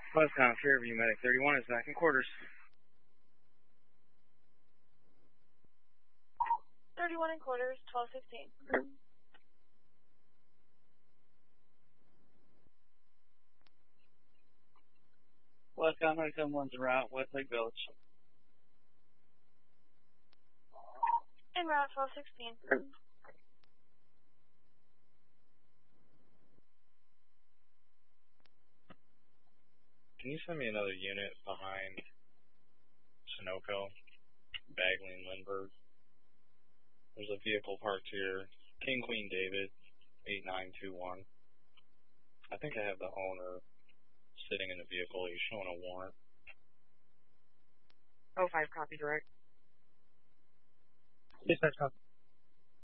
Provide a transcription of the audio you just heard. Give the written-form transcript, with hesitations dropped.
Westbound Fairview Medic 31 is back in quarters. 31 in quarters, 12:15. Westbound 971's en route, Westlake Village. En route, 12:16. Can you send me another unit behind Sunoco, Bagley and Lindbergh? There's a vehicle parked here, King Queen David, 8921. I think I have the owner sitting in the vehicle. He's showing a warrant. 05, copy direct. Yes, that's copy.